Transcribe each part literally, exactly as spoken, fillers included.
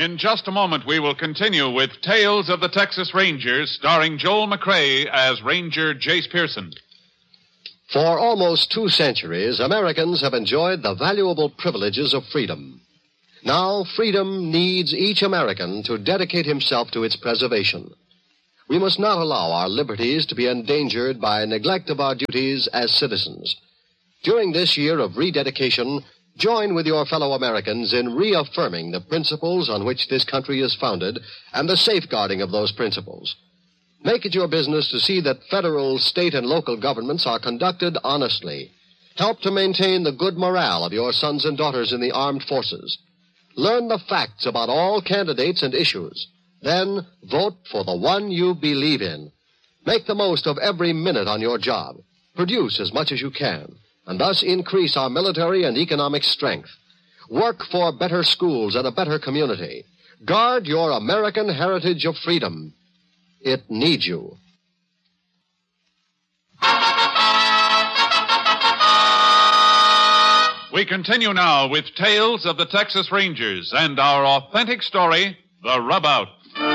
In just a moment, we will continue with Tales of the Texas Rangers, starring Joel McCrea as Ranger Jace Pearson. For almost two centuries, Americans have enjoyed the valuable privileges of freedom. Now, freedom needs each American to dedicate himself to its preservation. We must not allow our liberties to be endangered by neglect of our duties as citizens. During this year of rededication, join with your fellow Americans in reaffirming the principles on which this country is founded and the safeguarding of those principles. Make it your business to see that federal, state, and local governments are conducted honestly. Help to maintain the good morale of your sons and daughters in the armed forces. Learn the facts about all candidates and issues. Then vote for the one you believe in. Make the most of every minute on your job. Produce as much as you can, and thus increase our military and economic strength. Work for better schools and a better community. Guard your American heritage of freedom. It needs you. We continue now with Tales of the Texas Rangers and our authentic story, The Rubout.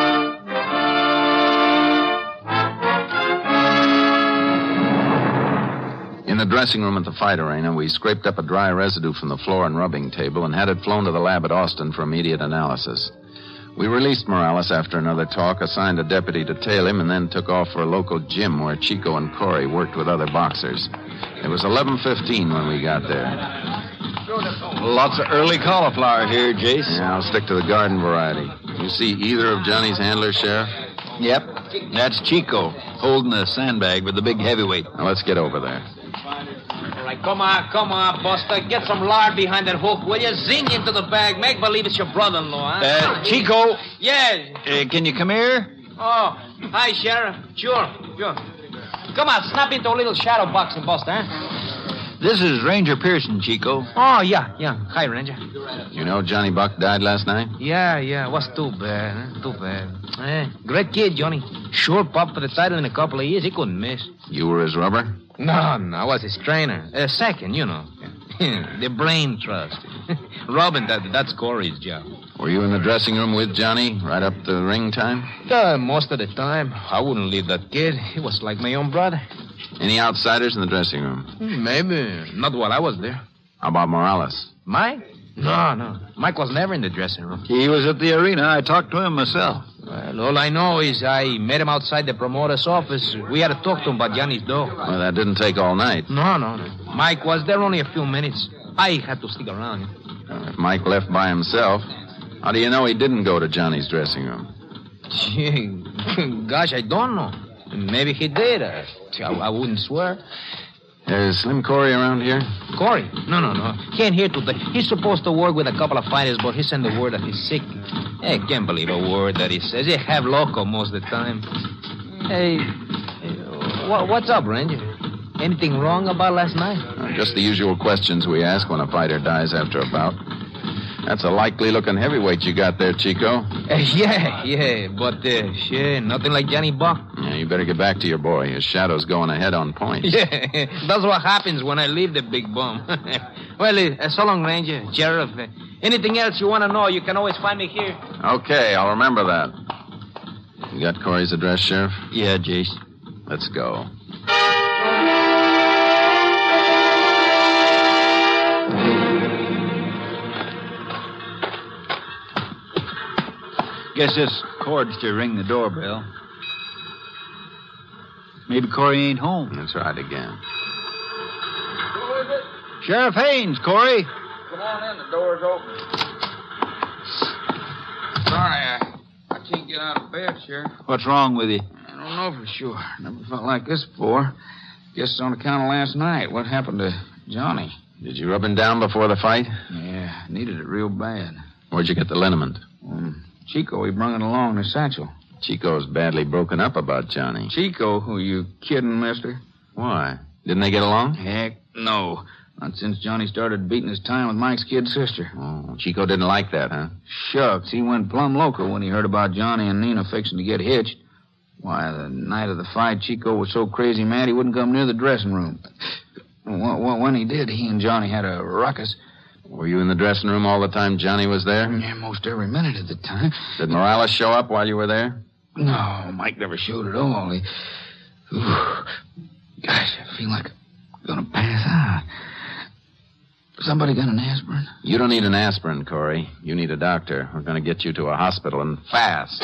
In the dressing room at the fight arena, we scraped up a dry residue from the floor and rubbing table and had it flown to the lab at Austin for immediate analysis. We released Morales after another talk, assigned a deputy to tail him, and then took off for a local gym where Chico and Corey worked with other boxers. It was eleven fifteen when we got there. Lots of early cauliflower here, Jace. Yeah, I'll stick to the garden variety. You see either of Johnny's handlers, Sheriff? Yep. That's Chico, holding the sandbag with the big heavyweight. Now, let's get over there. All right, come on, come on, Buster. Get some lard behind that hook, will you? Zing into the bag. Make believe it's your brother-in-law, huh? Uh, Chico. Yeah. Uh, can you come here? Oh, hi, Sheriff. Sure, sure. Come on, snap into a little shadow boxing, Buster, huh? This is Ranger Pearson, Chico. Oh, yeah, yeah. Hi, Ranger. You know Johnny Buck died last night? Yeah, yeah. Was too bad, huh? Too bad. Eh, great kid, Johnny. Sure popped for the title in a couple of years. He couldn't miss. You were his rubber? No, no. I was his trainer. Uh, second, you know. The brain trust. Robin, that, that's Corey's job. Were you in the dressing room with Johnny right up to ring time? Uh, most of the time. I wouldn't leave that kid. He was like my own brother. Any outsiders in the dressing room? Maybe. Not while I was there. How about Morales? Mike? No, no. Mike was never in the dressing room. He was at the arena. I talked to him myself. Well, all I know is I met him outside the promoter's office. We had to talk to him about Johnny's dough. Well, that didn't take all night. No, no, no. Mike was there only a few minutes. I had to stick around. Well, if Mike left by himself, how do you know he didn't go to Johnny's dressing room? Gosh, I don't know. Maybe he did. I, I wouldn't swear. Is Slim Corey around here? Corey? No, no, no. He ain't here today. He's supposed to work with a couple of fighters, but he sent the word that he's sick. I can't believe a word that he says. He have loco most of the time. Hey, what, what's up, Ranger? Anything wrong about last night? Uh, just the usual questions we ask when a fighter dies after a bout. That's a likely-looking heavyweight you got there, Chico. Uh, yeah, yeah, but, uh, yeah, nothing like Johnny Buck. Yeah, you better get back to your boy. His shadow's going ahead on point. Yeah, that's what happens when I leave the big bum. Well, uh, so long, Ranger, Sheriff. Uh, anything else you want to know, you can always find me here. Okay, I'll remember that. You got Corey's address, Sheriff? Yeah, Jace. Let's go. Guess this cord's to ring the doorbell. Maybe Corey ain't home. That's right again. Who is it? Sheriff Haynes, Corey. Come on in, the door's open. Sorry, I, I can't get out of bed, Sheriff. What's wrong with you? I don't know for sure. Never felt like this before. Guess it's on account of last night. What happened to Johnny? Did you rub him down before the fight? Yeah, needed it real bad. Where'd you get the liniment? Um, Chico, he brung it along in his satchel. Chico's badly broken up about Johnny. Chico? Who, you kidding, mister? Why? Didn't they get along? Heck, no. Not since Johnny started beating his time with Mike's kid sister. Oh, Chico didn't like that, huh? Shucks, he went plumb loco when he heard about Johnny and Nina fixing to get hitched. Why, the night of the fight, Chico was so crazy mad he wouldn't come near the dressing room. When he did, he and Johnny had a ruckus. Were you in the dressing room all the time Johnny was there? Yeah, most every minute at the time. Did Morales show up while you were there? No, Mike never showed at all. He... Ooh. Gosh, I feel like I'm going to pass out. Somebody got an aspirin? You don't need an aspirin, Corey. You need a doctor. We're going to get you to a hospital, and fast.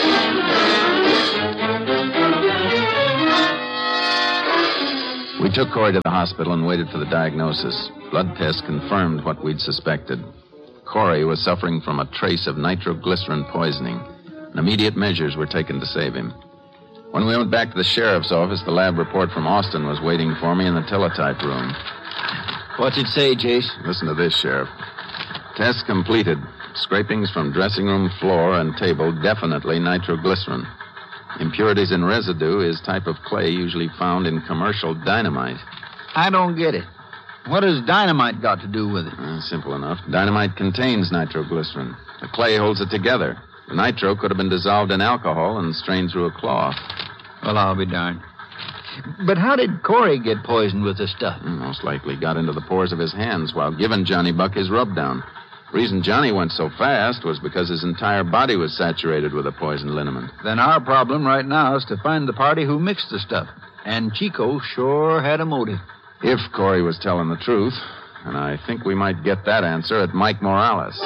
We took Corey to the hospital and waited for the diagnosis. Blood tests confirmed what we'd suspected. Corey was suffering from a trace of nitroglycerin poisoning, and immediate measures were taken to save him. When we went back to the sheriff's office, the lab report from Austin was waiting for me in the teletype room. What's it say, Jace? Listen to this, Sheriff. Test completed. Scrapings from dressing room floor and table, definitely nitroglycerin. Impurities in residue is type of clay usually found in commercial dynamite. I don't get it. What has dynamite got to do with it? Uh, simple enough. Dynamite contains nitroglycerin. The clay holds it together. The nitro could have been dissolved in alcohol and strained through a cloth. Well, I'll be darned. But how did Corey get poisoned with this stuff? Most likely got into the pores of his hands while giving Johnny Buck his rub-down. The reason Johnny went so fast was because his entire body was saturated with a poison liniment. Then our problem right now is to find the party who mixed the stuff. And Chico sure had a motive. If Corey was telling the truth. And I think we might get that answer at Mike Morales.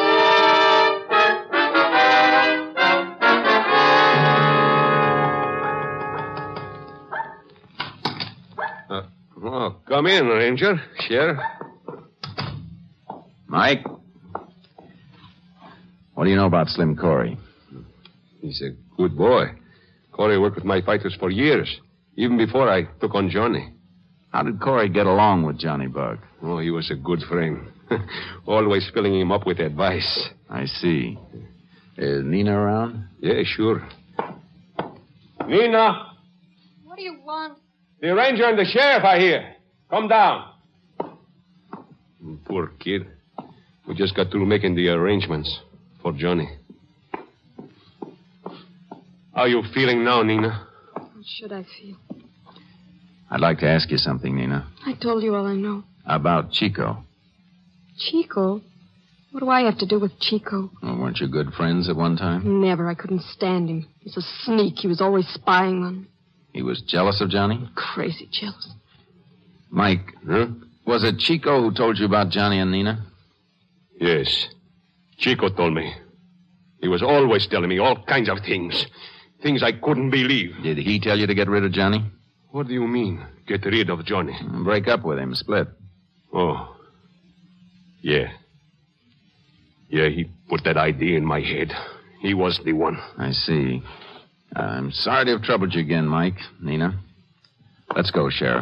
Uh, oh, come in, Ranger. Sheriff. Mike? What do you know about Slim Corey? He's a good boy. Corey worked with my fighters for years, even before I took on Johnny. How did Corey get along with Johnny Buck? Oh, he was a good friend. Always filling him up with advice. I see. Is Nina around? Yeah, sure. Nina! What do you want? The ranger and the sheriff are here. Come down. Poor kid. We just got through making the arrangements for Johnny. How are you feeling now, Nina? How should I feel? I'd like to ask you something, Nina. I told you all I know. About Chico. Chico? What do I have to do with Chico? Well, weren't you good friends at one time? Never. I couldn't stand him. He's a sneak. He was always spying on me. He was jealous of Johnny? Crazy jealous. Mike, Huh? was it Chico who told you about Johnny and Nina? Yes. Chico told me. He was always telling me all kinds of things. Things I couldn't believe. Did he tell you to get rid of Johnny? What do you mean, get rid of Johnny? Break up with him, split. Oh. Yeah. Yeah, he put that idea in my head. He was the one. I see. I'm sorry to have troubled you again, Mike, Nina. Let's go, Sheriff.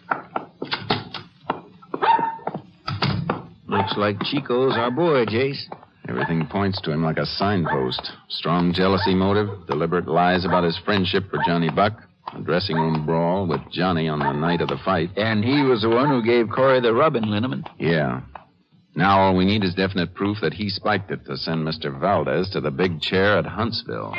Looks like Chico's our boy, Jace. Everything points to him like a signpost. Strong jealousy motive, deliberate lies about his friendship for Johnny Buck, a dressing room brawl with Johnny on the night of the fight. And he was the one who gave Corey the rubbing liniment. Yeah. Now all we need is definite proof that he spiked it to send Mister Valdez to the big chair at Huntsville.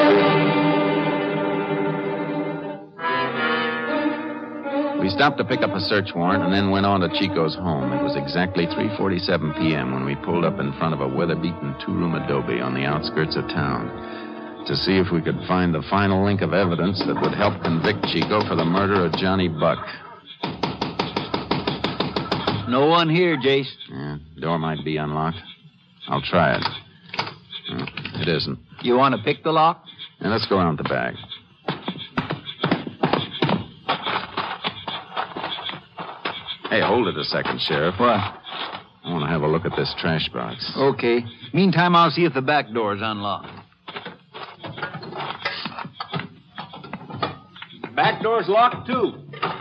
We stopped to pick up a search warrant and then went on to Chico's home. It was exactly three forty-seven p.m. when we pulled up in front of a weather-beaten two-room adobe on the outskirts of town to see if we could find the final link of evidence that would help convict Chico for the murder of Johnny Buck. No one here, Jace. Yeah, door might be unlocked. I'll try it. No, it isn't. You want to pick the lock? Now, let's go around the back. Hey, hold it a second, Sheriff. What? I want to have a look at this trash box. Okay. Meantime, I'll see if the back door's unlocked. Back door's locked, too.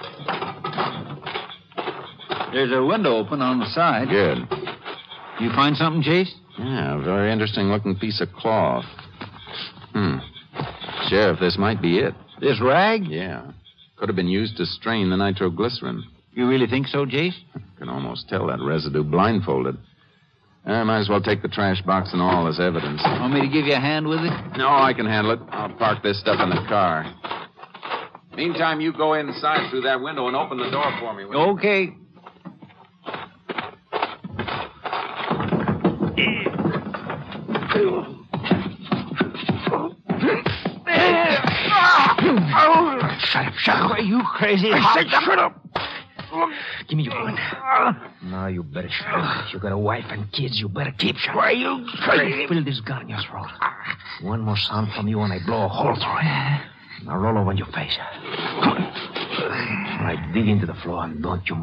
There's a window open on the side. Good. You find something, Jace? Yeah, a very interesting-looking piece of cloth. Hmm. Sheriff, this might be it. This rag? Yeah. Could have been used to strain the nitroglycerin. You really think so, Jace? Can almost tell that residue blindfolded. I might as well take the trash box and all as evidence. Want me to give you a hand with it? No, I can handle it. I'll park this stuff in the car. Meantime, you go inside through that window and open the door for me. will you? Okay. Shut up, shut up. Are you crazy? I said shut up. Give me your gun. Now you better shut up. You got a wife and kids. You better keep shut up. Why, you crazy? Fill this gun in your throat. One more sound from you and I blow a hole through it. Now roll over on your face. All right, dig into the floor and don't you